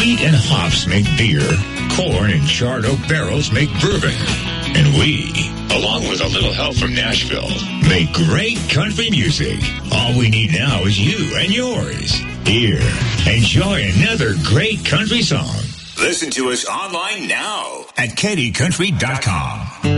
Wheat and hops make beer. Corn and charred oak barrels make bourbon. And we, along with a little help from Nashville, make great country music. All we need now is you and yours. Here, enjoy another great country song. Listen to us online now at KDCountry.com.